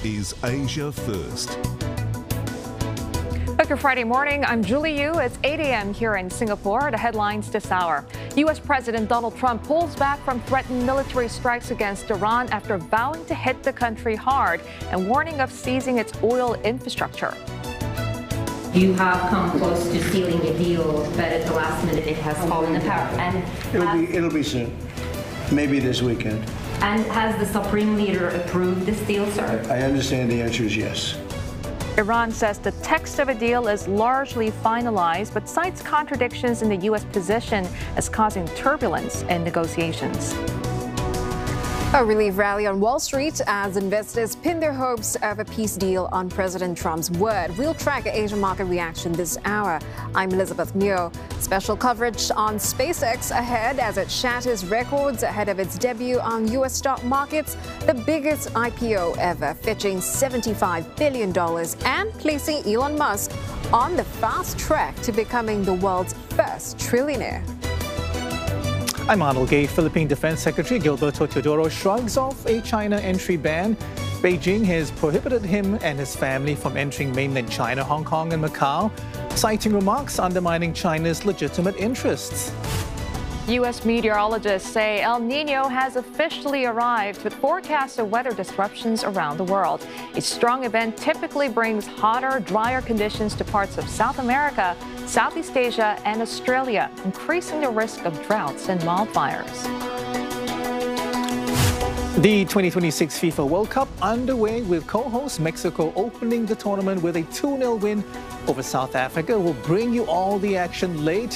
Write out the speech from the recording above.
is Asia First. Good Friday morning. I'm Julie Yu. It's 8 a.m. here in Singapore. The headlines this hour. U.S. President Donald Trump pulls back from threatened military strikes against Iran after vowing to hit the country hard and warning of seizing its oil infrastructure. You have come close to sealing a deal, but at the last minute it has fallen apart. And it'll be soon, maybe this weekend. And has the Supreme Leader approved this deal, sir? I understand the answer is yes. Iran says the text of a deal is largely finalized, but cites contradictions in the U.S. position as causing turbulence in negotiations. A relief rally on Wall Street as investors pin their hopes of a peace deal on President Trump's word. We'll track Asian market reaction this hour. I'm Elizabeth Muir. Special coverage on SpaceX ahead as it shatters records ahead of its debut on U.S. stock markets. The biggest IPO ever, fetching $75 billion and placing Elon Musk on the fast track to becoming the world's first trillionaire. I'm Arnold Gay. Philippine Defense Secretary Gilberto Teodoro shrugs off a China entry ban. Beijing has prohibited him and his family from entering mainland China, Hong Kong and Macau, citing remarks undermining China's legitimate interests. U.S. meteorologists say El Nino has officially arrived with forecasts of weather disruptions around the world. A strong event typically brings hotter, drier conditions to parts of South America, Southeast Asia, and Australia, increasing the risk of droughts and wildfires. The 2026 FIFA World Cup underway with co-host Mexico opening the tournament with a 2-0 win over South Africa. We'll bring you all the action late.